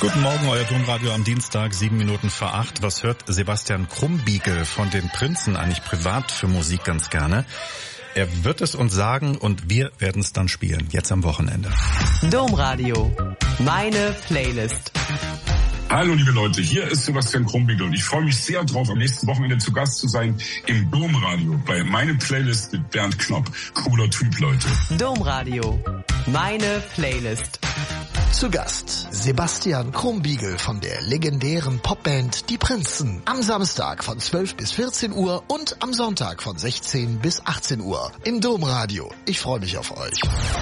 Guten Morgen, euer Domradio am Dienstag, 7:07. Was hört Sebastian Krumbiegel von den Prinzen eigentlich privat für Musik ganz gerne? Er wird es uns sagen und wir werden es dann spielen, jetzt am Wochenende. Domradio, meine Playlist. Hallo liebe Leute, hier ist Sebastian Krumbiegel und ich freue mich sehr drauf, am nächsten Wochenende zu Gast zu sein im Domradio bei meine Playlist mit Bernd Knopp. Cooler Typ, Leute. Domradio, meine Playlist. Zu Gast Sebastian Krumbiegel von der legendären Popband Die Prinzen. Am Samstag von 12 bis 14 Uhr und am Sonntag von 16 bis 18 Uhr im Domradio. Ich freue mich auf euch.